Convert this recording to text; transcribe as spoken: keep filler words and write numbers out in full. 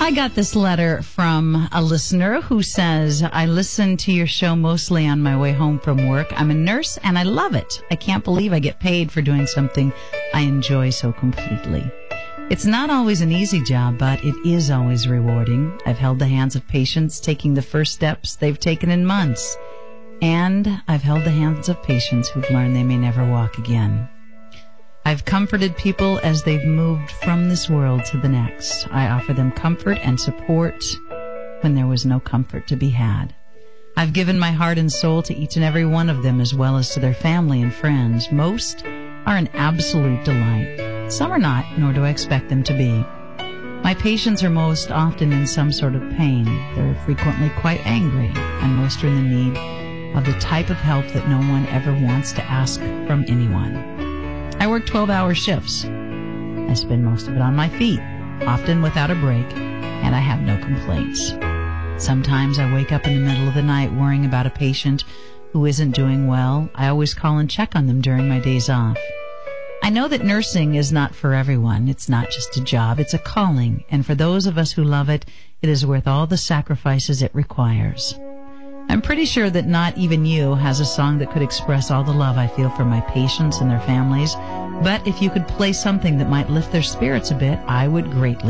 I got this letter from a listener who says, I listen to your show mostly on my way home from work. I'm a nurse and I love it. I can't believe I get paid for doing something I enjoy so completely. It's not always an easy job, but it is always rewarding. I've held the hands of patients taking the first steps they've taken in months. And I've held the hands of patients who've learned they may never walk again. I've comforted people as they've moved from this world to the next. I offer them comfort and support when there was no comfort to be had. I've given my heart and soul to each and every one of them, as well as to their family and friends. Most are an absolute delight. Some are not, nor do I expect them to be. My patients are most often in some sort of pain. They're frequently quite angry, and most are in the need of the type of help that no one ever wants to ask from anyone. I work twelve-hour shifts. I spend most of it on my feet, often without a break, and I have no complaints. Sometimes I wake up in the middle of the night worrying about a patient who isn't doing well. I always call and check on them during my days off. I know that nursing is not for everyone. It's not just a job, it's a calling, and for those of us who love it, it is worth all the sacrifices it requires. I'm pretty sure that Not Even You has a song that could express all the love I feel for my patients and their families, but if you could play something that might lift their spirits a bit, I would greatly